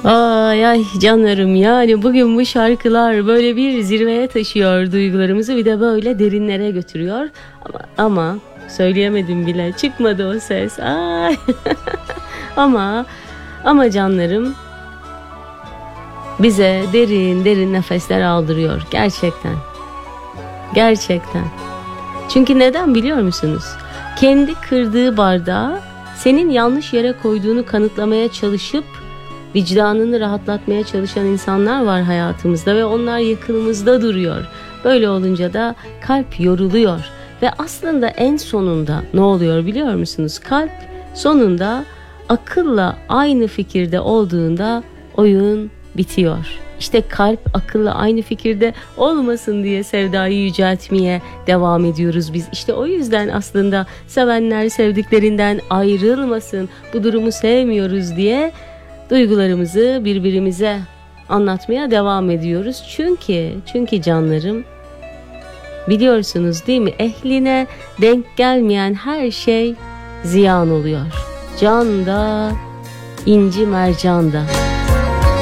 Ay ay canlarım, yani bugün bu şarkılar böyle bir zirveye taşıyor duygularımızı, bir de böyle derinlere götürüyor. Ama söyleyemedim bile, çıkmadı o ses. Ay. ama canlarım bize derin derin nefesler aldırıyor gerçekten. Gerçekten. Çünkü neden biliyor musunuz? Kendi kırdığı bardağı senin yanlış yere koyduğunu kanıtlamaya çalışıp vicdanını rahatlatmaya çalışan insanlar var hayatımızda ve onlar yakınımızda duruyor. Böyle olunca da kalp yoruluyor ve aslında en sonunda ne oluyor biliyor musunuz? Kalp sonunda akılla aynı fikirde olduğunda oyun bitiyor. İşte kalp akılla aynı fikirde olmasın diye sevdayı yüceltmeye devam ediyoruz biz. İşte o yüzden aslında sevenler sevdiklerinden ayrılmasın, bu durumu sevmiyoruz diye duygularımızı birbirimize anlatmaya devam ediyoruz. Çünkü canlarım, biliyorsunuz değil mi? Ehline denk gelmeyen her şey ziyan oluyor. Can da, inci mercan da.